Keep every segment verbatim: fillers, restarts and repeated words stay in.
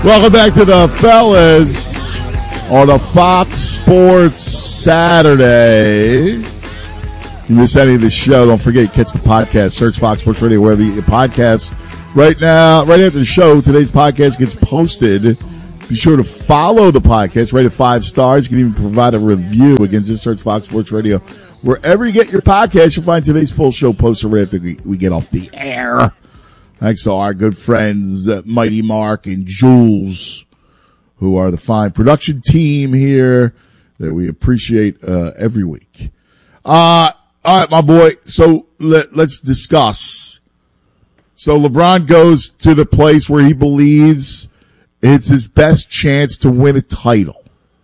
Welcome back to the fellas on a Fox Sports Saturday. If you miss any of the show, don't forget, catch the podcast. Search Fox Sports Radio wherever you get podcasts. Right now, right after the show, today's podcast gets posted. Be sure to follow the podcast, rate it five stars. You can even provide a review. Again, just search Fox Sports Radio. Wherever you get your podcast, you'll find today's full show posted right after we get off the air. Thanks to our good friends, uh, Mighty Mark and Jules, who are the fine production team here that we appreciate uh, every week. Uh, all right, my boy. So let, let's discuss. So LeBron goes to the place where he believes it's his best chance to win a title.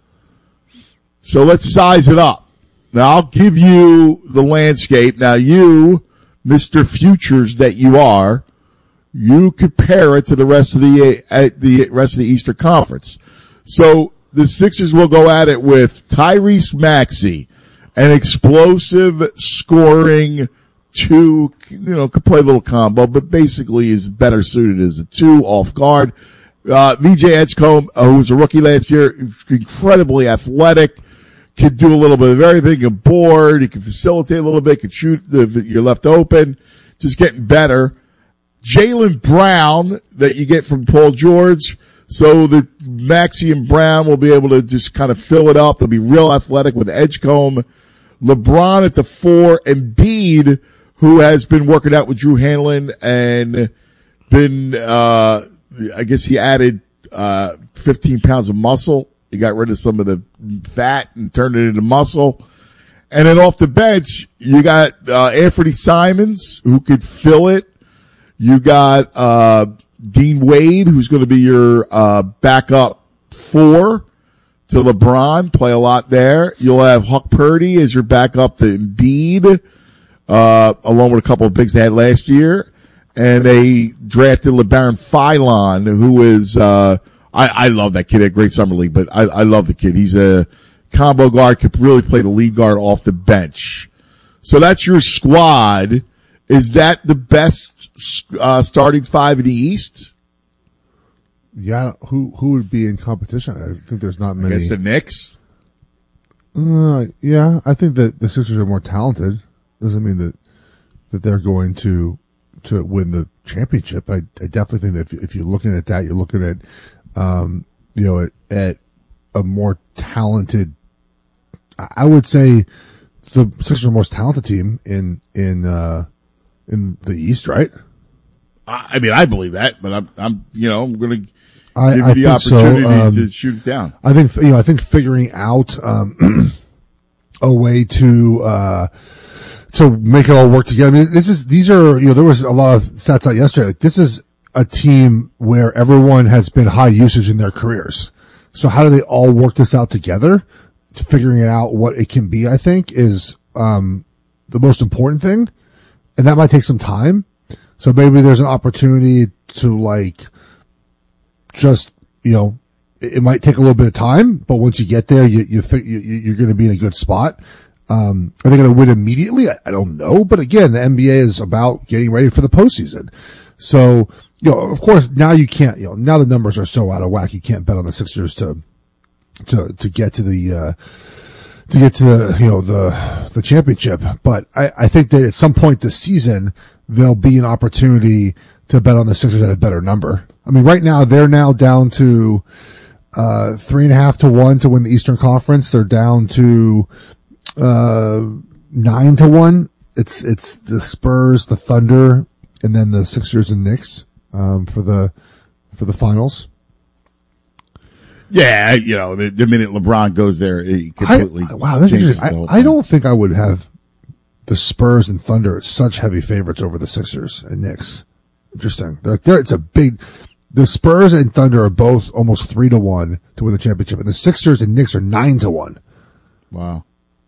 So let's size it up. Now, I'll give you the landscape. Now, you, Mister Futures that you are, you compare it to the rest of the uh, the rest of the Eastern Conference. So the Sixers will go at it with Tyrese Maxey, an explosive scoring two, you know, could play a little combo, but basically is better suited as a two off guard. Uh, V J Edgecombe, uh, who was a rookie last year, incredibly athletic, could do a little bit of everything. He can board, he can facilitate a little bit, can shoot if you're left open, just getting better. Jaylen Brown that you get from Paul George. So the Maxey and Brown will be able to just kind of fill it up. They'll be real athletic with Edgecombe. LeBron at the four. Embiid, who has been working out with Drew Hanlen and been, uh, I guess he added, uh, fifteen pounds of muscle. He got rid of some of the fat and turned it into muscle. And then off the bench, you got, uh, Anthony Simons, who could fill it. You got, uh, Dean Wade, who's going to be your, uh, backup four to LeBron, play a lot there. You'll have Huck Purdy as your backup to Embiid, uh, along with a couple of bigs they had last year. And they drafted LeBaron Philon, who is, uh, I, I love that kid at Great Summer League, but I, I love the kid. He's a combo guard, could really play the lead guard off the bench. So that's your squad. Is that the best, uh, starting five in the East? Yeah, who, who would be in competition? I think there's not many. I guess the Knicks? Uh, yeah, I think that the Sixers are more talented. Doesn't mean that, that they're going to, to win the championship. I, I definitely think that if, if you're looking at that, you're looking at, um, you know, at, at a more talented, I would say the Sixers are the most talented team in, in, uh, in the East, right? I mean, I believe that, but I'm, I'm, you know, I'm going to give I, you I the think opportunity so. um, to shoot it down. I think, you know, I think figuring out, um, a way to, uh, to make it all work together. I mean, this is, these are, you know, there was a lot of stats out yesterday. Like, this is a team where everyone has been high usage in their careers. So how do they all work this out together? Figuring it out what it can be, I think, is, um, the most important thing. And that might take some time. So maybe there's an opportunity to, like, just, you know, it, it might take a little bit of time, but once you get there, you, you, you you're going to be in a good spot. Um, are they going to win immediately? I, I don't know. But again, the N B A is about getting ready for the postseason. So, you know, of course, now you can't, you know, now the numbers are so out of whack, you can't bet on the Sixers to, to, to get to the, uh, to get to the, you know, the, the championship. But I, I think that at some point this season, there'll be an opportunity to bet on the Sixers at a better number. I mean, right now, they're now down to, uh, three and a half to one to win the Eastern Conference. They're down to, uh, nine to one. It's, it's the Spurs, the Thunder, and then the Sixers and Knicks, um, for the, for the finals. Yeah, you know, the, the minute LeBron goes there, he completely I, wow, that's changes interesting. the I, I don't think I would have the Spurs and Thunder as such heavy favorites over the Sixers and Knicks. Interesting. They're, they're, it's a big, the Spurs and Thunder are both almost three to one to win the championship, and the Sixers and Knicks are nine to one. Wow.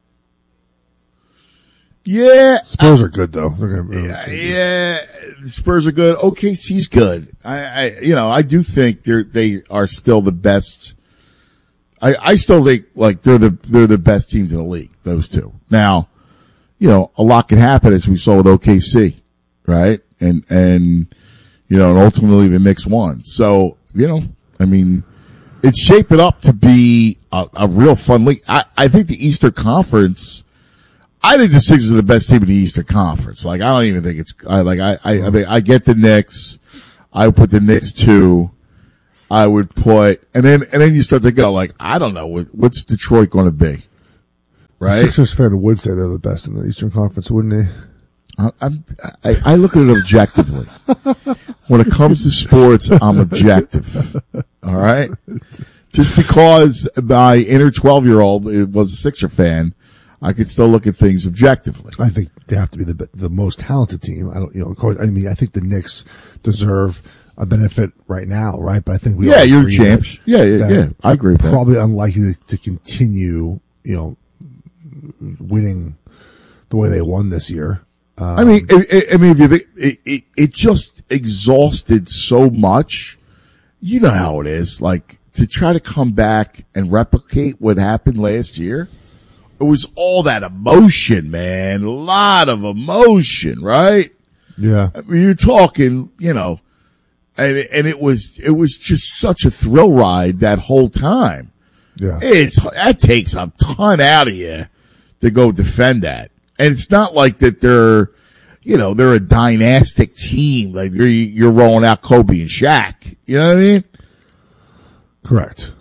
Yeah. Spurs are good though. They're gonna, yeah, yeah, the Spurs are good. O K C's good. I, I, you know, I do think they're, they are still the best. I, I still think like they're the, they're the best teams in the league, those two. Now, you know, a lot can happen as we saw with O K C, right? And, and, you know, and ultimately the Knicks won. So, you know, I mean, it's shaping up to be a, a real fun league. I, I think the Eastern Conference, I think the Sixers are the best team in the Eastern Conference. Like, I don't even think it's, I like, I, I, I mean, I get the Knicks. I would put the Knicks two. I would put, and then, and then you start to go like, I don't know, what, what's Detroit going to be? Right? The Sixers fan would say they're the best in the Eastern Conference, wouldn't they? I, I'm, I, I look at it objectively. When it comes to sports, I'm objective. All right? Just because my inner twelve-year-old was a Sixer fan, I could still look at things objectively. I think they have to be the the most talented team. I don't, you know, of course, I mean, I think the Knicks deserve a benefit right now, right? But I think we yeah, all you're agree champs. That, yeah, yeah, that yeah. I agree with that. Probably unlikely to, to continue, you know, winning the way they won this year. Um, I mean, I, I mean, if you think it, it, it just exhausted so much. You know how it is. Like, to try to come back and replicate what happened last year, it was all that emotion, man. A lot of emotion, right? Yeah. I mean, you're talking, you know, and and it was it was just such a thrill ride that whole time. Yeah. It's that takes a ton out of you to go defend that. And it's not like that they're, you know, they're a dynastic team. Like you're, you're rolling out Kobe and Shaq. You know what I mean? Correct.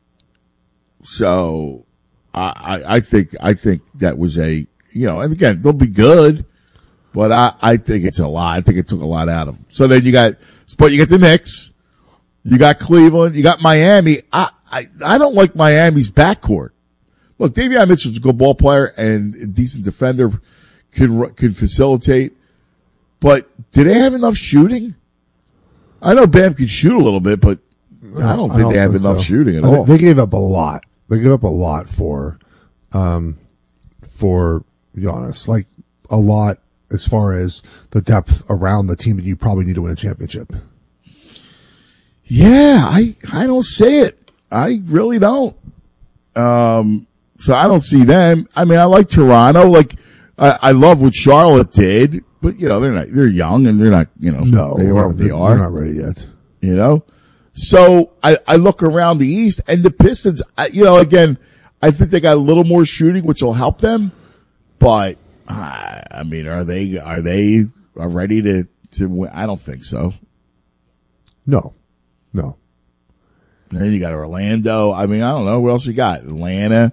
So, I, I, I think, I think that was a, you know, and again, they'll be good, but I, I think it's a lot. I think it took a lot out of them. So then you got, but you get the Knicks, you got Cleveland, you got Miami. I, I, I don't like Miami's backcourt. Look, Davion Mitchell's a good ball player and a decent defender, could could facilitate. But do they have enough shooting? I know Bam can shoot a little bit, but I don't think I don't they have think enough so. shooting at I all. They gave up a lot. They gave up a lot for, um, for Giannis. Like a lot as far as the depth around the team that you probably need to win a championship. Yeah, I I don't see it. I really don't. Um. So I don't see them. I mean, I like Toronto. Like, I, I love what Charlotte did, but you know, they're not, they're young and they're not, you know, no, they are what they are. They're not ready yet. You know? So I, I look around the East and the Pistons, I, you know, again, I think they got a little more shooting, which will help them, but uh, I mean, are they, are they are ready to, to win? I don't think so. No, no. And then you got Orlando. I mean, I don't know. What else you got? Atlanta.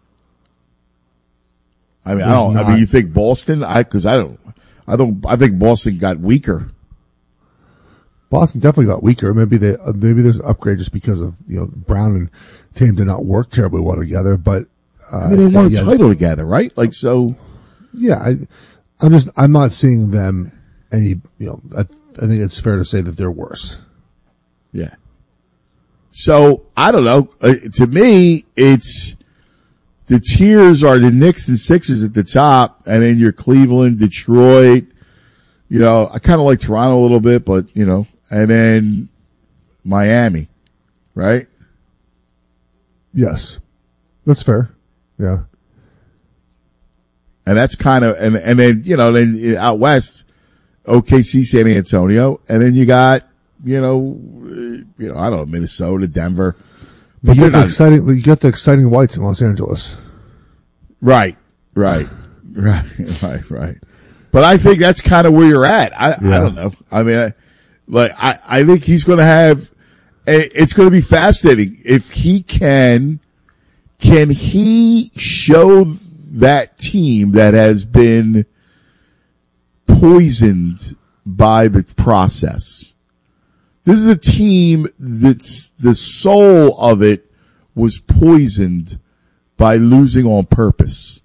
I mean, There's I don't, not. I mean, you think Boston? I, cause I don't, I don't, I think Boston got weaker. Boston definitely got weaker. Maybe they, uh, maybe there's an upgrade just because of, you know, Brown and Tatum did not work terribly well together, but, uh, I mean, they won a yeah, title together, right? Like, so. Yeah, I, I'm just, I'm not seeing them any, you know, I, I think it's fair to say that they're worse. Yeah. So, I don't know. Uh, to me, it's, the tiers are the Knicks and Sixers at the top, and then your Cleveland, Detroit. You know, I kind of like Toronto a little bit, but, you know, and then Miami, right? Yes. That's fair. Yeah. And that's kind of, and, and then, you know, then out west, O K C, San Antonio, and then you got, you know, you know, I don't know, Minnesota, Denver. But you got the exciting, you got the exciting whites in Los Angeles. Right, right, right, right, right. But I think that's kind of where you're at. I, yeah. I don't know. I mean, I, like, I, I think he's going to have, it's going to be fascinating. If he can, can he show that team that has been poisoned by the process? This is a team that's, the soul of it was poisoned by losing on purpose.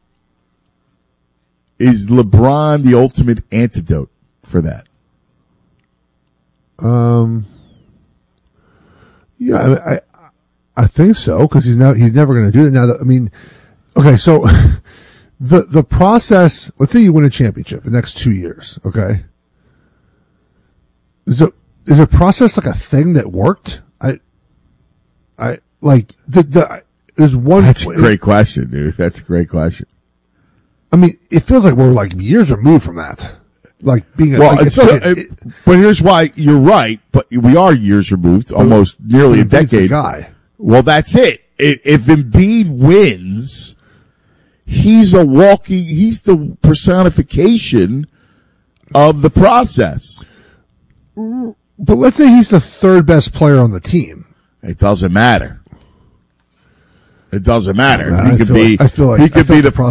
Is LeBron the ultimate antidote for that? Um, yeah, I, I, I think so, because he's not, he's never going to do it. Now, I mean, okay, so the, the process, let's say you win a championship the next two years, okay? Is it, is a process like a thing that worked? I, I, like, the, the, there's one. That's a great question, dude. That's a great question. I mean, it feels like we're like years removed from that. like being a, Well, like, it's it's still, like, it, but here's why you're right. But we are years removed, almost nearly a Embiid's the decade. guy. Well, that's it. If, if Embiid wins, he's a walking. He's the personification of the process. But let's say he's the third best player on the team. It doesn't matter. It doesn't matter. Uh, he I could feel be. like, I feel like he I could feel be like the the process